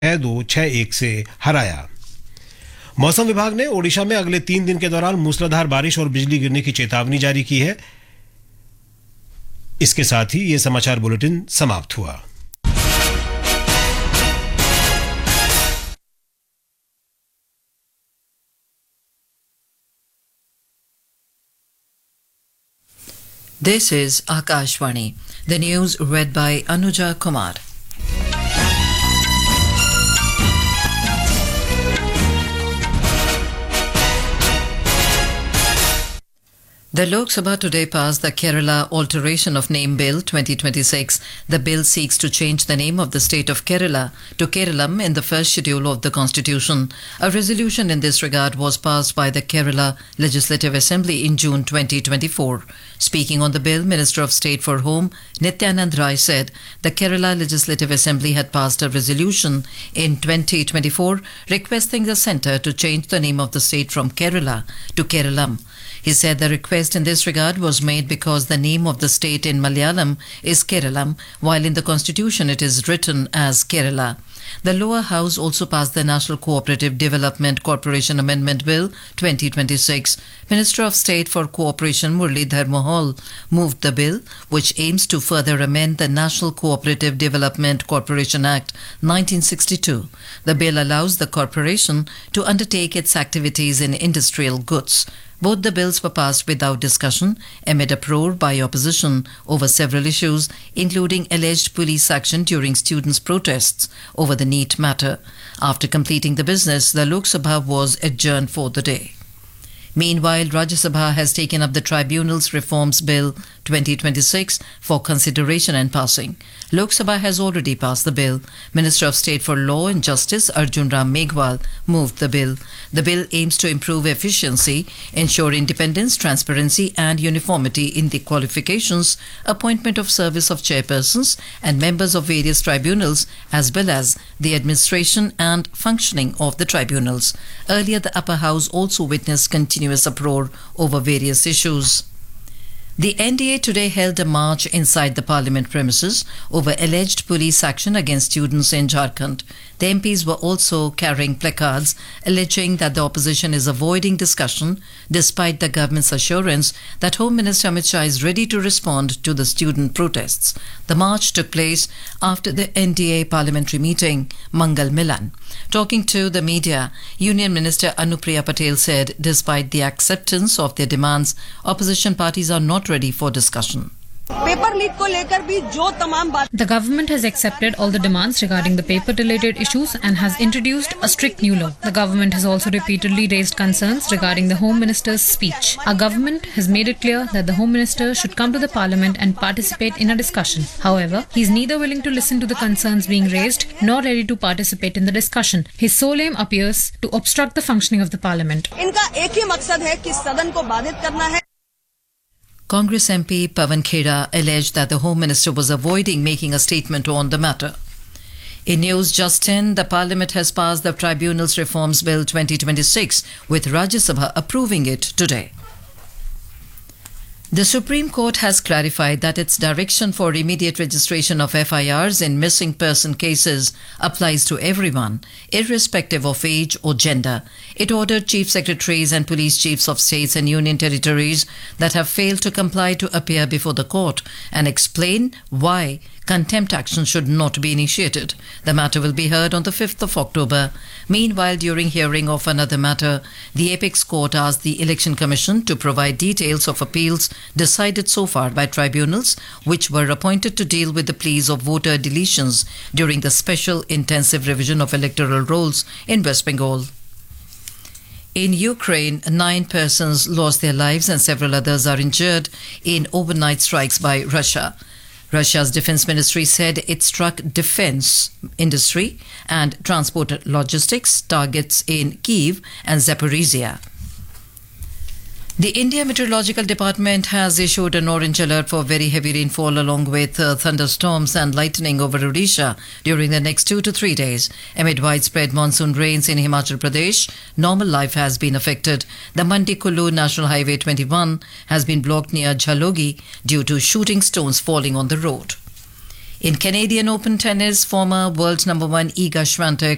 6-2, 6-1 से हराया। मौसम विभाग ने ओडिशा में अगले 3 दिन के दौरान मूसलाधार बारिश और बिजली गिरने की चेतावनी जारी की है। इसके साथ ही ये समाचार बुलेटिन समाप्त हुआ। This is Akashvani. The news read by Anuja Kumar. The Lok Sabha today passed the Kerala Alteration of Name Bill 2026. The bill seeks to change the name of the state of Kerala to Keralam in the first schedule of the constitution. A resolution in this regard was passed by the Kerala Legislative Assembly in June 2024. Speaking on the bill, Minister of State for Home Nityanand Rai said the Kerala Legislative Assembly had passed a resolution in 2024 requesting the centre to change the name of the state from Kerala to Keralam. He said the request in this regard was made because the name of the state in Malayalam is Keralam, while in the constitution it is written as Kerala. The lower house also passed the National Cooperative Development Corporation Amendment Bill 2026. Minister of State for Cooperation Muralidhar Mohol moved the bill, which aims to further amend the National Cooperative Development Corporation Act 1962. The bill allows the corporation to undertake its activities in industrial goods. Both the bills were passed without discussion amid uproar by opposition over several issues, including alleged police action during students' protests over the NEET matter. After completing the business, the Lok Sabha was adjourned for the day. Meanwhile, Rajya Sabha has taken up the Tribunals Reforms Bill 2026 for consideration and passing. Lok Sabha has already passed the bill. Minister of State for Law and Justice Arjun Ram Meghwal moved the bill. The bill aims to improve efficiency, ensure independence, transparency and uniformity in the qualifications, appointment of service of chairpersons and members of various tribunals, as well as the administration and functioning of the tribunals. Earlier, the upper house also witnessed continuous uproar over various issues. The NDA today held a march inside the parliament premises over alleged police action against students in Jharkhand. The MPs were also carrying placards alleging that the opposition is avoiding discussion despite the government's assurance that Home Minister Amit Shah is ready to respond to the student protests. The march took place after the NDA parliamentary meeting, Mangal Milan. Talking to the media, Union Minister Anupriya Patel said despite the acceptance of their demands, opposition parties are not ready for discussion. The government has accepted all the demands regarding the paper-related issues and has introduced a strict new law. The government has also repeatedly raised concerns regarding the Home Minister's speech. Our government has made it clear that the Home Minister should come to the Parliament and participate in a discussion. However, he is neither willing to listen to the concerns being raised nor ready to participate in the discussion. His sole aim appears to obstruct the functioning of the Parliament. Congress MP Pawan Khera alleged that the Home Minister was avoiding making a statement on the matter. In news just in, the Parliament has passed the Tribunals Reforms Bill 2026, with Rajya Sabha approving it today. The Supreme Court has clarified that its direction for immediate registration of FIRs in missing person cases applies to everyone, irrespective of age or gender. It ordered chief secretaries and police chiefs of states and union territories that have failed to comply to appear before the court and explain why contempt action should not be initiated. The matter will be heard on the 5th of October. Meanwhile, during hearing of another matter, the Apex Court asked the Election Commission to provide details of appeals decided so far by tribunals which were appointed to deal with the pleas of voter deletions during the special intensive revision of electoral rolls in West Bengal. In Ukraine, 9 persons lost their lives and several others are injured in overnight strikes by Russia. Russia's defense ministry said it struck defense industry and transport logistics targets in Kyiv and Zaporizhia. The India Meteorological Department has issued an orange alert for very heavy rainfall along with thunderstorms and lightning over Odisha during the next 2 to 3 days. Amid widespread monsoon rains in Himachal Pradesh, normal life has been affected. The Mandi-Kullu National Highway 21 has been blocked near Jhalogi due to shooting stones falling on the road. In Canadian Open tennis, former world number 1 Iga Swiatek